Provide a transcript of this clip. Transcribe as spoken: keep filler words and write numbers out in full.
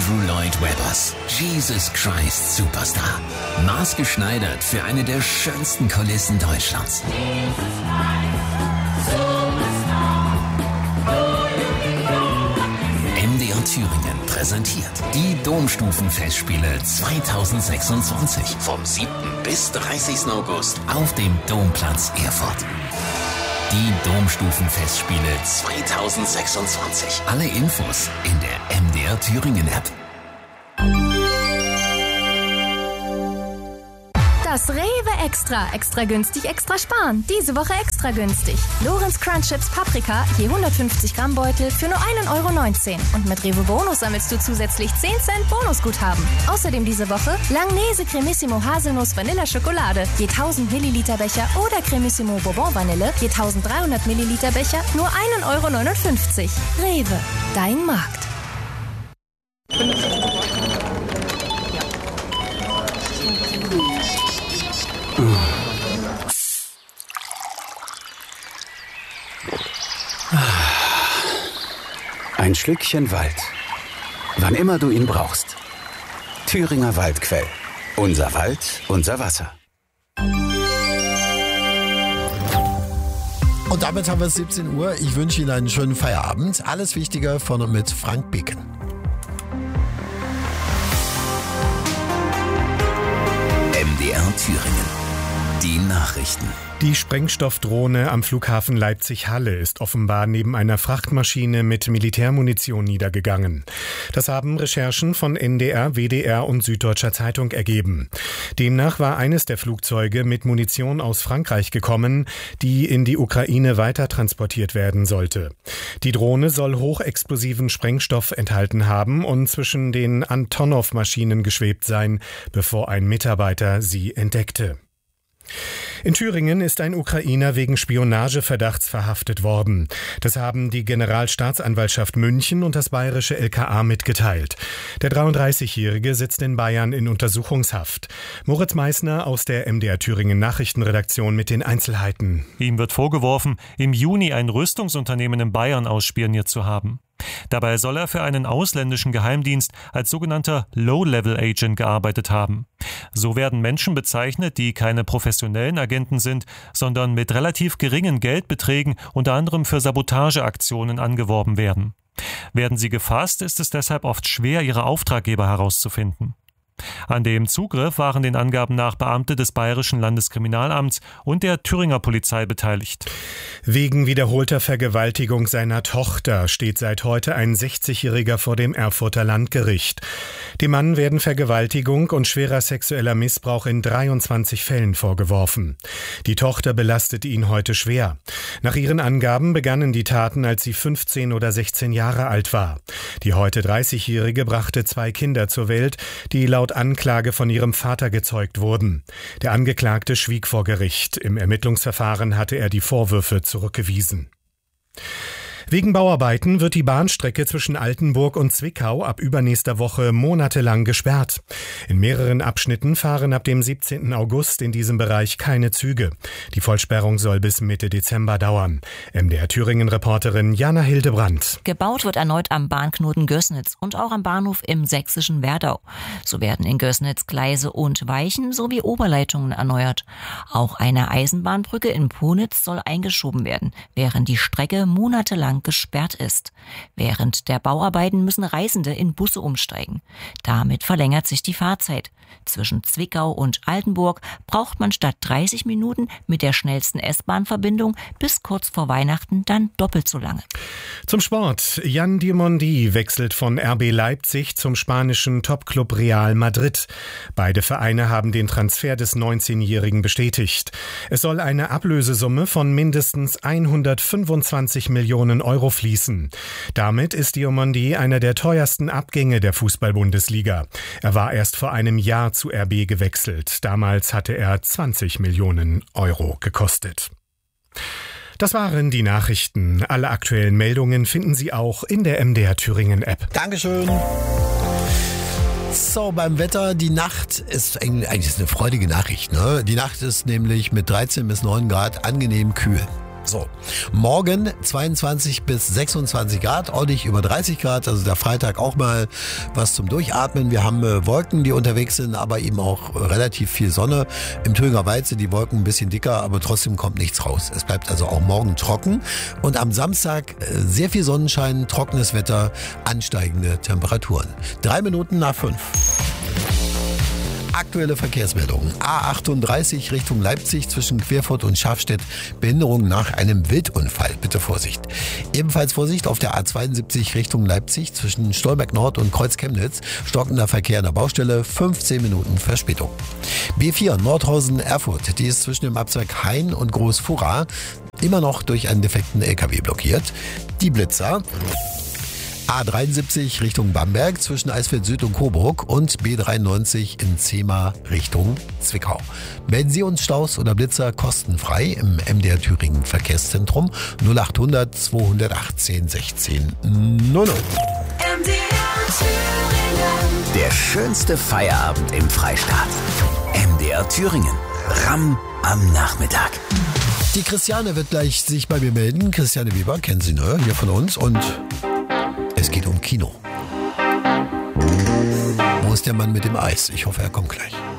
Andrew Lloyd Webbers, Jesus Christ Superstar. Maßgeschneidert für eine der schönsten Kulissen Deutschlands. M D R Thüringen präsentiert die Domstufenfestspiele zweitausendsechsundzwanzig vom siebten bis dreißigsten August auf dem Domplatz Erfurt. Die Domstufenfestspiele zweitausendsechsundzwanzig. Alle Infos in der M D R Thüringen App. Das Rewe Extra. Extra günstig, extra sparen. Diese Woche extra günstig. Lorenz Crunch Chips Paprika, je hundertfünfzig Gramm Beutel für nur ein Euro neunzehn. Und mit Rewe Bonus sammelst du zusätzlich zehn Cent Bonusguthaben. Außerdem diese Woche Langnese Cremissimo Haselnuss Vanilla Schokolade, je tausend Milliliter Becher oder Cremissimo Bourbon Vanille, je eintausenddreihundert Milliliter Becher, nur ein Euro neunundfünfzig. Rewe, dein Markt. Ein Schlückchen Wald. Wann immer du ihn brauchst. Thüringer Waldquell. Unser Wald, unser Wasser. Und damit haben wir es siebzehn Uhr. Ich wünsche Ihnen einen schönen Feierabend. Alles Wichtige von und mit Frank Beken. M D R Thüringen. Die Nachrichten. Die Sprengstoffdrohne am Flughafen Leipzig-Halle ist offenbar neben einer Frachtmaschine mit Militärmunition niedergegangen. Das haben Recherchen von N D R, W D R und Süddeutscher Zeitung ergeben. Demnach war eines der Flugzeuge mit Munition aus Frankreich gekommen, die in die Ukraine weiter transportiert werden sollte. Die Drohne soll hochexplosiven Sprengstoff enthalten haben und zwischen den Antonov-Maschinen geschwebt sein, bevor ein Mitarbeiter sie entdeckte. In Thüringen ist ein Ukrainer wegen Spionageverdachts verhaftet worden. Das haben die Generalstaatsanwaltschaft München und das bayerische L K A mitgeteilt. Der dreiunddreißigjährige sitzt in Bayern in Untersuchungshaft. Moritz Meissner aus der M D R Thüringen Nachrichtenredaktion mit den Einzelheiten. Ihm wird vorgeworfen, im Juni ein Rüstungsunternehmen in Bayern ausspioniert zu haben. Dabei soll er für einen ausländischen Geheimdienst als sogenannter Low-Level-Agent gearbeitet haben. So werden Menschen bezeichnet, die keine professionellen Agenten sind, sondern mit relativ geringen Geldbeträgen unter anderem für Sabotageaktionen angeworben werden. Werden sie gefasst, ist es deshalb oft schwer, ihre Auftraggeber herauszufinden. An dem Zugriff waren den Angaben nach Beamte des Bayerischen Landeskriminalamts und der Thüringer Polizei beteiligt. Wegen wiederholter Vergewaltigung seiner Tochter steht seit heute ein sechzigjähriger vor dem Erfurter Landgericht. Dem Mann werden Vergewaltigung und schwerer sexueller Missbrauch in dreiundzwanzig Fällen vorgeworfen. Die Tochter belastet ihn heute schwer. Nach ihren Angaben begannen die Taten, als sie fünfzehn oder sechzehn Jahre alt war. Die heute dreißigjährige brachte zwei Kinder zur Welt, die laut Anklage von ihrem Vater gezeugt wurden. Der Angeklagte schwieg vor Gericht. Im Ermittlungsverfahren hatte er die Vorwürfe zurückgewiesen. Wegen Bauarbeiten wird die Bahnstrecke zwischen Altenburg und Zwickau ab übernächster Woche monatelang gesperrt. In mehreren Abschnitten fahren ab dem siebzehnten August in diesem Bereich keine Züge. Die Vollsperrung soll bis Mitte Dezember dauern. M D R Thüringen-Reporterin Jana Hildebrandt. Gebaut wird erneut am Bahnknoten Gößnitz und auch am Bahnhof im sächsischen Werdau. So werden in Gößnitz Gleise und Weichen sowie Oberleitungen erneuert. Auch eine Eisenbahnbrücke in Ponitz soll eingeschoben werden, während die Strecke monatelang gesperrt ist. Während der Bauarbeiten müssen Reisende in Busse umsteigen. Damit verlängert sich die Fahrzeit. Zwischen Zwickau und Altenburg braucht man statt dreißig Minuten mit der schnellsten S-Bahn-Verbindung bis kurz vor Weihnachten dann doppelt so lange. Zum Sport. Jan Diomandi wechselt von R B Leipzig zum spanischen Topclub Real Madrid. Beide Vereine haben den Transfer des neunzehnjährigen bestätigt. Es soll eine Ablösesumme von mindestens hundertfünfundzwanzig Millionen Euro fließen. Damit ist Diomandi einer der teuersten Abgänge der Fußball-Bundesliga. Er war erst vor einem Jahr zu R B gewechselt. Damals hatte er zwanzig Millionen Euro gekostet. Das waren die Nachrichten. Alle aktuellen Meldungen finden Sie auch in der M D R Thüringen App. Dankeschön. So, beim Wetter, die Nacht ist eigentlich ist eine freudige Nachricht, ne? Die Nacht ist nämlich mit dreizehn bis neun Grad angenehm kühl. So, morgen zweiundzwanzig bis sechsundzwanzig Grad, ordentlich über dreißig Grad, also der Freitag auch mal was zum Durchatmen. Wir haben äh, Wolken, die unterwegs sind, aber eben auch äh, relativ viel Sonne. Im Thüringer Wald sind die Wolken ein bisschen dicker, aber trotzdem kommt nichts raus. Es bleibt also auch morgen trocken und am Samstag äh, sehr viel Sonnenschein, trockenes Wetter, ansteigende Temperaturen. Drei Minuten nach fünf. Aktuelle Verkehrsmeldungen. A achtunddreißig Richtung Leipzig zwischen Querfurt und Schafstedt. Behinderung nach einem Wildunfall. Bitte Vorsicht. Ebenfalls Vorsicht auf der A zweiundsiebzig Richtung Leipzig zwischen Stolberg Nord und Kreuz Chemnitz. Stockender Verkehr an der Baustelle. fünfzehn Minuten Verspätung. B vier Nordhausen Erfurt. Die ist zwischen dem Abzweig Hain und Groß-Furra immer noch durch einen defekten L K W blockiert. Die Blitzer. A dreiundsiebzig Richtung Bamberg zwischen Eisfeld Süd und Coburg und B dreiundneunzig in Zehma Richtung Zwickau. Melden Sie uns Staus oder Blitzer kostenfrei im M D R Thüringen Verkehrszentrum null achthundert zweihundertachtzehn sechzehn null null. M D R Thüringen. Der schönste Feierabend im Freistaat. M D R Thüringen. Ramm am Nachmittag. Die Christiane wird gleich sich bei mir melden. Christiane Weber, kennen Sie, ne? Hier von uns. Und es geht um Kino. Wo ist der Mann mit dem Eis? Ich hoffe, er kommt gleich.